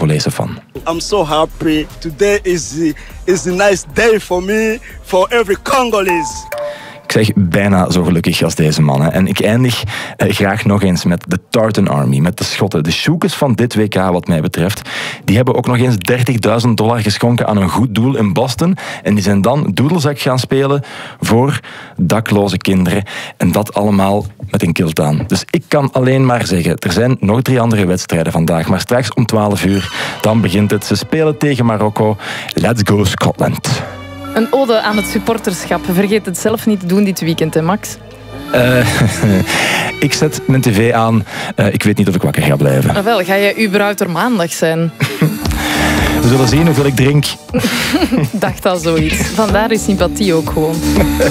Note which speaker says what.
Speaker 1: Congolese fan.
Speaker 2: I'm so happy. Today is a nice day for me, for every Congolese.
Speaker 1: Ik zeg bijna zo gelukkig als deze man. Hè. En ik eindig graag nog eens met de Tartan Army, met de Schotten. De Sjoekes van dit WK wat mij betreft. Die hebben ook nog eens $30.000 geschonken aan een goed doel in Boston. En die zijn dan doedelzak gaan spelen voor dakloze kinderen. En dat allemaal met een kilt aan. Dus ik kan alleen maar zeggen, er zijn nog 3 andere wedstrijden vandaag. Maar straks om 12 uur, dan begint het. Ze spelen tegen Marokko. Let's go Scotland.
Speaker 3: Een ode aan het supporterschap. Vergeet het zelf niet te doen dit weekend, hè Max?
Speaker 1: Ik zet mijn tv aan. Ik weet niet of ik wakker ga blijven.
Speaker 3: Ah, wel, ga jij überhaupt er maandag zijn?
Speaker 1: We zullen zien hoeveel ik drink.
Speaker 3: Dacht al zoiets. Vandaar is sympathie ook gewoon.